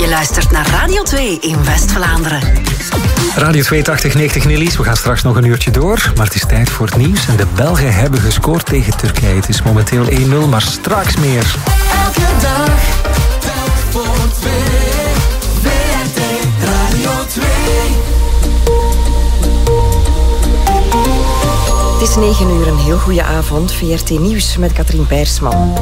Je luistert naar Radio 2 in West-Vlaanderen. Radio 8290 Nillies, we gaan straks nog een uurtje door. Maar het is tijd voor het nieuws. En de Belgen hebben gescoord tegen Turkije. Het is momenteel 1-0, maar straks meer. Elke dag, telk voor twee. VRT Radio 2. Het is 9 uur, een heel goede avond. VRT Nieuws met Katrien Peirsman.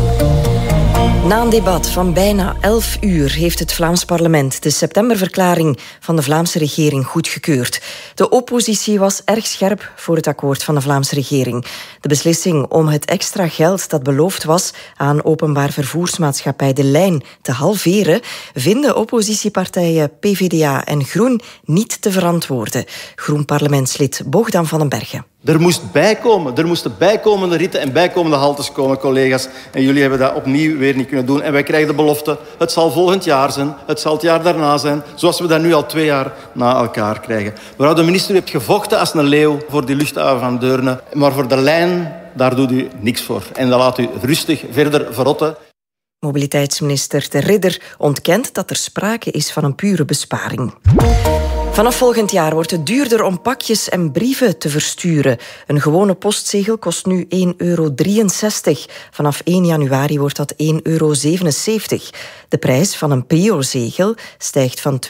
Na een debat van bijna 11 uur heeft het Vlaams parlement de septemberverklaring van de Vlaamse regering goedgekeurd. De oppositie was erg scherp voor het akkoord van de Vlaamse regering. De beslissing om het extra geld dat beloofd was aan openbaar vervoersmaatschappij De Lijn te halveren, vinden oppositiepartijen PvdA en Groen niet te verantwoorden. Groen-parlementslid Bogdan van den Bergen. Er moesten bijkomende ritten en bijkomende haltes komen, collega's. En jullie hebben dat opnieuw weer niet kunnen doen. En wij krijgen de belofte, het zal volgend jaar zijn, het zal het jaar daarna zijn, zoals we dat nu al 2 jaar na elkaar krijgen. Mevrouw de minister, u hebt gevochten als een leeuw voor die luchthaven van Deurne. Maar voor De Lijn, daar doet u niks voor. En dan laat u rustig verder verrotten. Mobiliteitsminister De Ridder ontkent dat er sprake is van een pure besparing. Vanaf volgend jaar wordt het duurder om pakjes en brieven te versturen. Een gewone postzegel kost nu €1,63. Vanaf 1 januari wordt dat €1,77. De prijs van een Prio-zegel stijgt van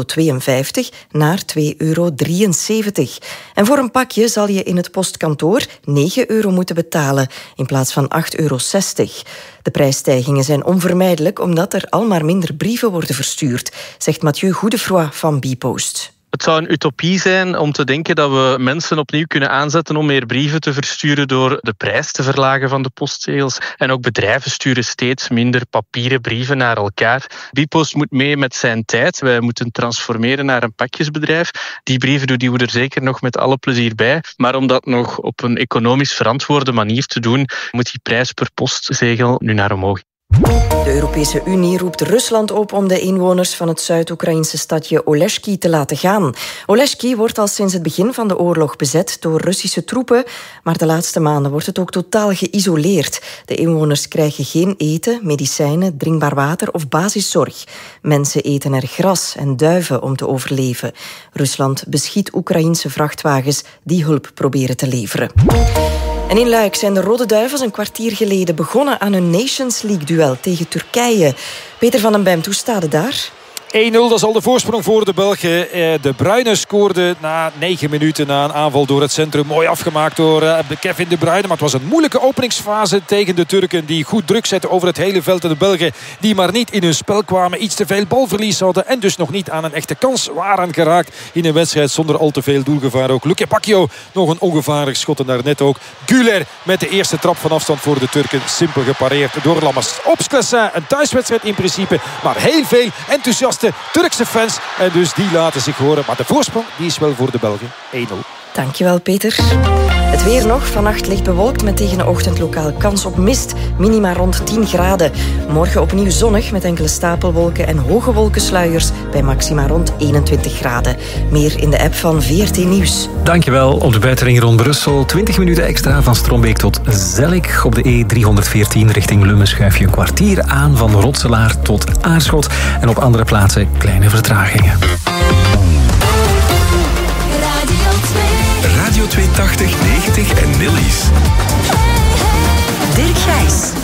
€2,52 naar €2,73. En voor een pakje zal je in het postkantoor €9 moeten betalen in plaats van €8,60. De prijsstijgingen zijn onvermijdelijk omdat er al maar minder brieven worden verstuurd, zegt Mathieu Goedefroy van Bpost. Het zou een utopie zijn om te denken dat we mensen opnieuw kunnen aanzetten om meer brieven te versturen door de prijs te verlagen van de postzegels. En ook bedrijven sturen steeds minder papieren brieven naar elkaar. Bpost moet mee met zijn tijd. Wij moeten transformeren naar een pakjesbedrijf. Die brieven doen we er zeker nog met alle plezier bij. Maar om dat nog op een economisch verantwoorde manier te doen, moet die prijs per postzegel nu naar omhoog. De Europese Unie roept Rusland op om de inwoners van het Zuid-Oekraïnse stadje Oleshki te laten gaan. Oleshki wordt al sinds het begin van de oorlog bezet door Russische troepen, maar de laatste maanden wordt het ook totaal geïsoleerd. De inwoners krijgen geen eten, medicijnen, drinkbaar water of basiszorg. Mensen eten er gras en duiven om te overleven. Rusland beschiet Oekraïense vrachtwagens die hulp proberen te leveren. En in Luik zijn de Rode Duivels een kwartier geleden begonnen aan hun Nations League-duel tegen Turkije. Peter van den Bemt, hoe staat het daar? 1-0, dat is al de voorsprong voor de Belgen. De Bruyne scoorde na 9 minuten na een aanval door het centrum. Mooi afgemaakt door Kevin De Bruyne. Maar het was een moeilijke openingsfase tegen de Turken, die goed druk zetten over het hele veld. En de Belgen die maar niet in hun spel kwamen. Iets te veel balverlies hadden en dus nog niet aan een echte kans waren geraakt in een wedstrijd zonder al te veel doelgevaar ook. Luke Bacchio nog een ongevaarlijk schot en daarnet ook Güler met de eerste trap van afstand voor de Turken. Simpel gepareerd door Lammers. Ops-Classin, een thuiswedstrijd in principe, maar heel veel enthousiast Turkse fans. En dus die laten zich horen. Maar de voorsprong die is wel voor de Belgen. 1-0. Dankjewel, Peter. Het weer nog. Vannacht licht bewolkt met tegen de ochtend lokaal kans op mist. Minima rond 10 graden. Morgen opnieuw zonnig met enkele stapelwolken en hoge wolkensluiers bij maxima rond 21 graden. Meer in de app van VRT Nieuws. Dankjewel. Op de buitenring rond Brussel 20 minuten extra van Strombeek tot Zellik. Op de E314 richting Lummen schuif je een kwartier aan van Rotselaar tot Aarschot. En op andere plaatsen kleine vertragingen. Radio 280, 90 en Nillies. Dirk Gijs.